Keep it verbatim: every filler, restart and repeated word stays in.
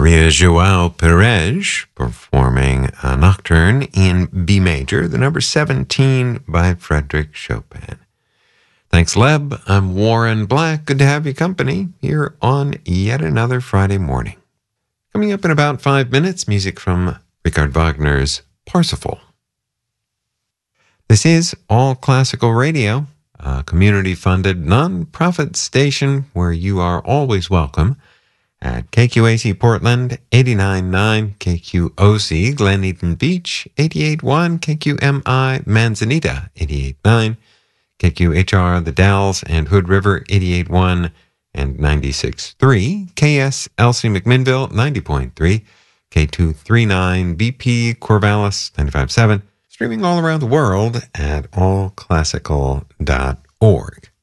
Maria Joao Perez performing a nocturne in B major, the number seventeen by Frédéric Chopin. Thanks, Leb. I'm Warren Black. Good to have you company here on yet another Friday morning. Coming up in about five minutes, music from Richard Wagner's Parsifal. This is All Classical Radio, a community-funded non-profit station where you are always welcome at K Q A C Portland, eighty-nine point nine, K Q O C Glen Eden Beach, eighty-eight point one, K Q M I Manzanita, eighty-eight point nine, K Q H R The Dalles and Hood River, eighty-eight point one and ninety-six point three, K S L C McMinnville, ninety point three, K two thirty-nine B P Corvallis, ninety-five point seven, streaming all around the world at all classical dot org.